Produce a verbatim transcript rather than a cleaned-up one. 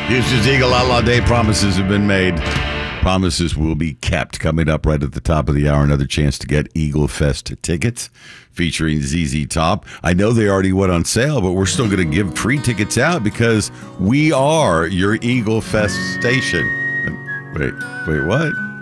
Houston's Eagle Outlaw Day promises have been made. Promises will be kept. Coming up right at the top of the hour, another chance to get Eagle Fest tickets featuring Z Z Top. I know they already went on sale, but we're still going to give free tickets out because we are your Eagle Fest station. Wait, wait, what?